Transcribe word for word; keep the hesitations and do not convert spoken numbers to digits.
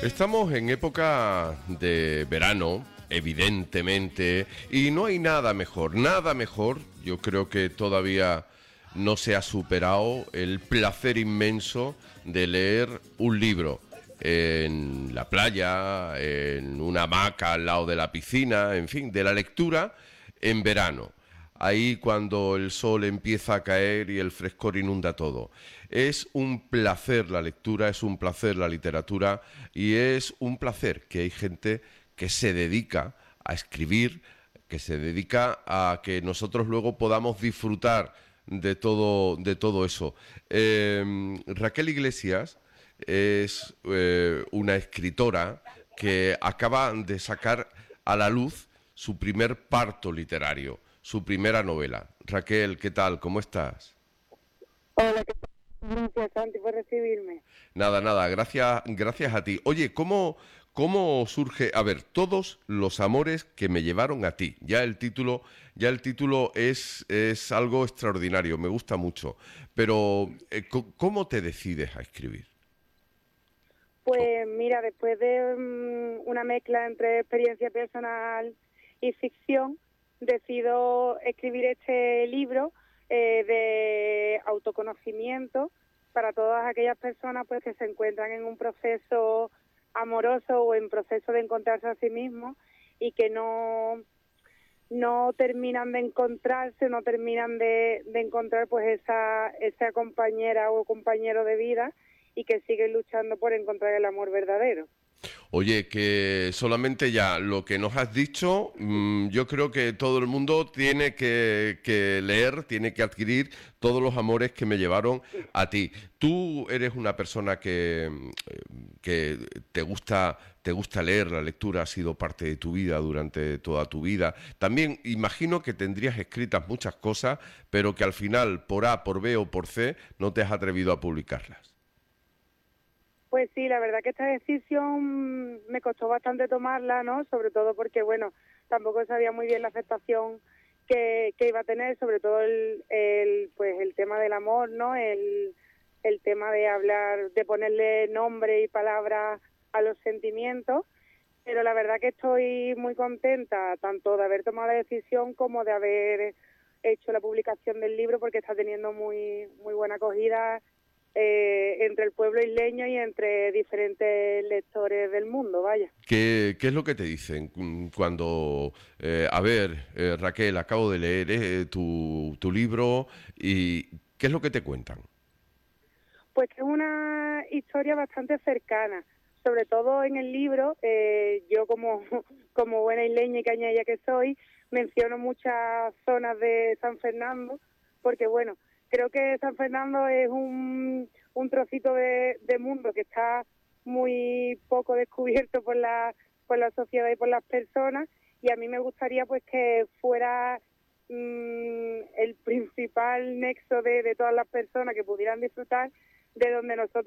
Estamos en época de verano, evidentemente, y no hay nada mejor, nada mejor, yo creo que todavía no se ha superado el placer inmenso de leer un libro en la playa, en una hamaca al lado de la piscina, en fin, de la lectura en verano. Ahí cuando el sol empieza a caer y el frescor inunda todo. Es un placer la lectura, es un placer la literatura y es un placer que hay gente que se dedica a escribir, que se dedica a que nosotros luego podamos disfrutar de todo, de todo eso. Eh, Raquel Iglesias es eh, una escritora que acaba de sacar a la luz su primer parto literario, su primera novela. Raquel, ¿qué tal? ¿Cómo estás? Hola, ¿qué tal? Gracias, Santi, por recibirme. Nada, nada, gracias, gracias a ti. Oye, ¿cómo, cómo surge? A ver, todos los amores que me llevaron a ti. Ya el título, ya el título es, es algo extraordinario, me gusta mucho. Pero, eh, ¿cómo te decides a escribir? Pues mira, después de um, una mezcla entre experiencia personal y ficción, decido escribir este libro eh, de autoconocimiento para todas aquellas personas pues que se encuentran en un proceso amoroso o en proceso de encontrarse a sí mismos y que no no terminan de encontrarse, no terminan de, de encontrar pues esa, esa compañera o compañero de vida y que siguen luchando por encontrar el amor verdadero. Oye, que solamente ya lo que nos has dicho, mmm, yo creo que todo el mundo tiene que, que leer, tiene que adquirir todos los amores que me llevaron a ti. Tú eres una persona que, que te gusta, te gusta leer, la lectura ha sido parte de tu vida durante toda tu vida. También imagino que tendrías escritas muchas cosas, pero que al final, por A, por B o por C, no te has atrevido a publicarlas. Pues sí, la verdad que esta decisión me costó bastante tomarla, ¿no? Sobre todo porque, bueno, tampoco sabía muy bien la aceptación que, que iba a tener, sobre todo el, el, pues el tema del amor, ¿no? El, el tema de hablar, de ponerle nombre y palabras a los sentimientos. Pero la verdad que estoy muy contenta, tanto de haber tomado la decisión como de haber hecho la publicación del libro, porque está teniendo muy, muy buena acogida eh, entre el pueblo isleño y entre diferentes lectores del mundo, vaya. ¿Qué, qué es lo que te dicen mm, cuando, eh, a ver, eh, Raquel, acabo de leer eh, tu, tu libro y qué es lo que te cuentan? Pues que es una historia bastante cercana, sobre todo en el libro, eh, yo como, como buena isleña y cañalla que soy, menciono muchas zonas de San Fernando, porque bueno, creo que San Fernando es un, un trocito de, de mundo que está muy poco descubierto por la, por la sociedad y por las personas, y a mí me gustaría pues que fuera mmm, el principal nexo de, de todas las personas que pudieran disfrutar de donde nosotros